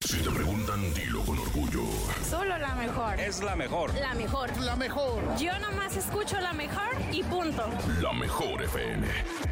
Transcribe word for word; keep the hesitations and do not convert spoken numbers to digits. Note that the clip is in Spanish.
Si te preguntan, dilo con orgullo. Solo la mejor. Es la mejor. La mejor. La mejor. Yo nomás escucho la mejor y punto. La mejor F M.